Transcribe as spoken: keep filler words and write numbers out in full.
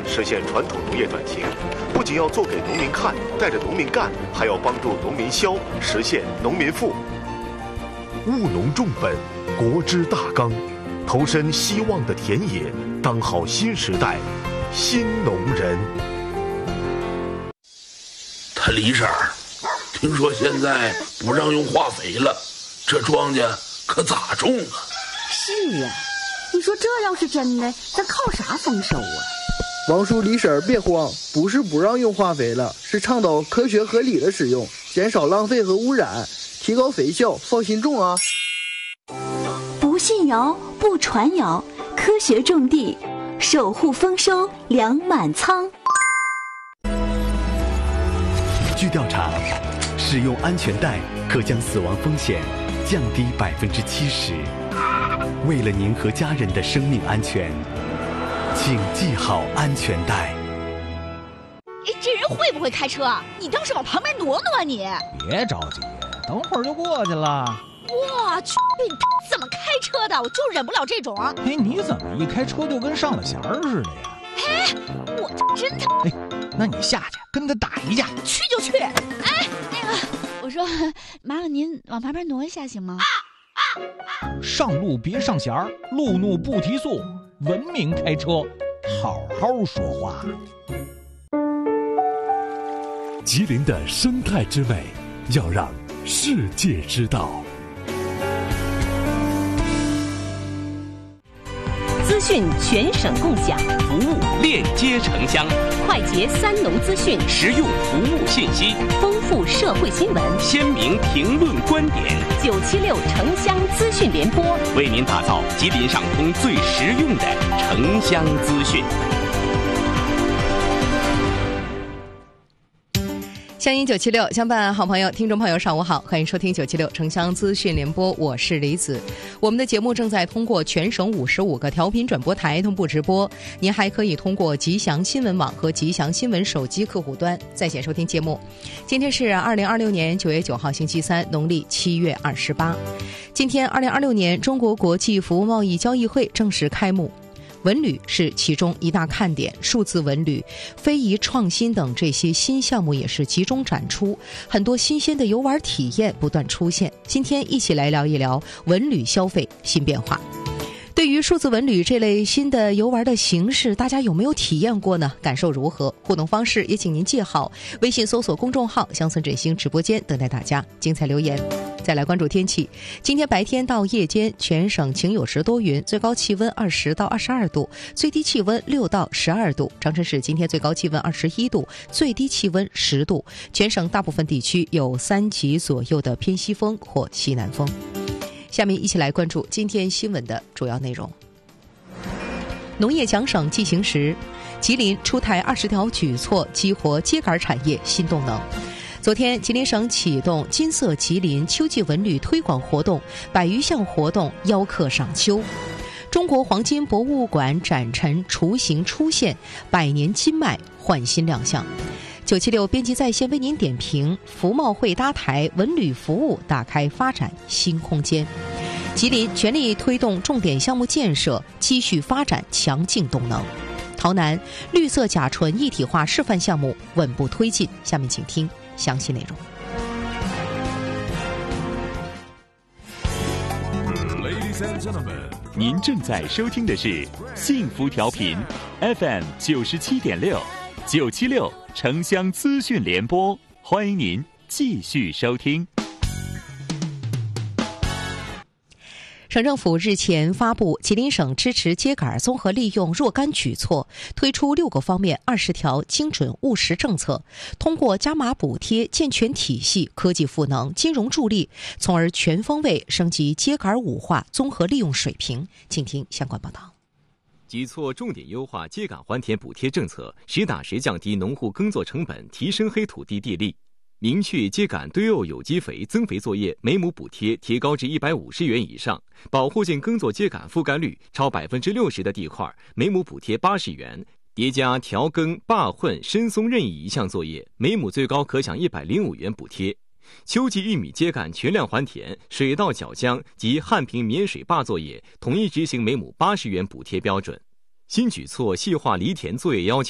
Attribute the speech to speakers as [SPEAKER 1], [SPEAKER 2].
[SPEAKER 1] 实现传统农业转型，不仅要做给农民看，带着农民干，还要帮助农民消，实现农民富。务农重本，国之大纲，投身希望的田野，当好新时代新农人。
[SPEAKER 2] 他李婶儿，听说现在不让用化肥了，这庄稼可咋种啊？
[SPEAKER 3] 是啊，你说这要是真的，咱靠啥丰收啊？
[SPEAKER 4] 王叔李婶儿别慌，不是不让用化肥了，是倡导科学合理的使用，减少浪费和污染，提高肥效，放心种啊。
[SPEAKER 3] 不信谣，不传谣，科学种地，守护丰收，粮满仓。
[SPEAKER 5] 据调查，使用安全带可将死亡风险降低百分之七十。为了您和家人的生命安全，请系好安全带。
[SPEAKER 6] 哎，这人会不会开车？你倒是往旁边挪挪啊你！
[SPEAKER 7] 别着急，等会儿就过去了。
[SPEAKER 6] 我去，你怎么开车的？我就忍不了这种。
[SPEAKER 7] 哎，你怎么一开车就跟上了弦儿似的呀？
[SPEAKER 6] 哎，我真的……
[SPEAKER 7] 哎，那你下去跟他打一架。
[SPEAKER 6] 去就去。哎，那个，我说，麻烦您往旁边挪一下行吗？
[SPEAKER 7] 上路别上弦儿，路怒不提速，文明开车，好好说话。
[SPEAKER 1] 吉林的生态之美，要让世界知道。
[SPEAKER 8] 资讯全省共享，
[SPEAKER 9] 服务链接城乡，
[SPEAKER 8] 快捷三农资讯，
[SPEAKER 9] 实用服务信息，
[SPEAKER 8] 丰富社会新闻，
[SPEAKER 9] 鲜明评论观点。
[SPEAKER 8] 九七六城乡资讯联播，
[SPEAKER 9] 为您打造吉林上空最实用的城乡资讯。
[SPEAKER 10] 乡音九七六，相伴好朋友、听众朋友，上午好，欢迎收听九七六城乡资讯联播，我是李子。我们的节目正在通过全省五十五个调频转播台同步直播，您还可以通过吉祥新闻网和吉祥新闻手机客户端在线收听节目。今天是二零二六年九月九号，星期三，农历七月二十八。今天二零二六年中国国际服务贸易交易会正式开幕。文旅是其中一大看点，数字文旅、非遗创新等这些新项目也是集中展出，很多新鲜的游玩体验不断出现。今天一起来聊一聊文旅消费新变化。对于数字文旅这类新的游玩的形式，大家有没有体验过呢？感受如何？互动方式也请您记好，微信搜索公众号乡村振兴直播间，等待大家精彩留言。再来关注天气，今天白天到夜间全省晴有时多云，最高气温二十到二十二度，最低气温六到十二度。长春市今天最高气温二十一度，最低气温十度。全省大部分地区有三级左右的偏西风或西南风。下面一起来关注今天新闻的主要内容。农业奖赏进行时，吉林出台二十条举措，激活秸秆产业新动能。昨天，吉林省启动金色吉林秋季文旅推广活动，百余项活动邀客赏秋。中国黄金博物馆展陈雏形出现，百年金脉焕新亮相。九七六编辑在线为您点评：服贸会搭台，文旅服务打开发展新空间。吉林全力推动重点项目建设，继续发展强劲动能。洮南绿色甲醇一体化示范项目稳步推进。下面请听详细内容。
[SPEAKER 11] 您正在收听的是幸福调频 F M 九十七点六，九七六城乡资讯联播，欢迎您继续收听。
[SPEAKER 10] 省政府日前发布吉林省支持秸秆综合利用若干举措，推出六个方面二十条精准务实政策，通过加码补贴、健全体系、科技赋能、金融助力，从而全方位升级秸秆五化综合利用水平。请听相关报道。
[SPEAKER 12] 举措重点优化秸秆还田补贴政策，实打实降低农户耕作成本，提升黑土地地力。明确秸秆堆沤有机肥增肥作业每亩补贴提高至一百五十元以上，保护性耕作秸秆覆盖率超百分之六十的地块每亩补贴八十元，叠加调耕、罢混、深松任意一项作业，每亩最高可享一百零五元补贴。秋季玉米秸秆全量还田、水稻绞浆及旱平免水坝作业统一执行每亩八十元补贴标准。新举措细化犁田作业要求，